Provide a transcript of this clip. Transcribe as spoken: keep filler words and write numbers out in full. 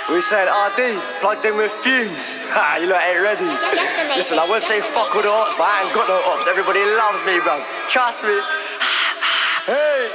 We said R D, plugged in with Fumes. Ha, you lot ain't ready. Just a Listen, I would say fuck all the ops, but I ain't got no ops. Everybody loves me, bro. Trust me. Hey.